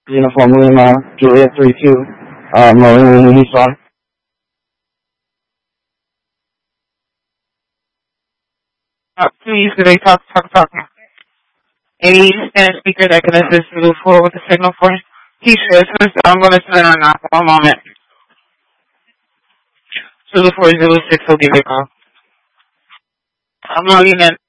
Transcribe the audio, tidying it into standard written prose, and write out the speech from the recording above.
Uniform Lima, Juliet 32, Marine Nissan. Please, do they talk? 80 stand speaker that can assist Zulu 4 with the signal for Keisha. I'm going to turn on now. One moment. Zulu 4, Zulu 6 will give you a call. I'm logging in.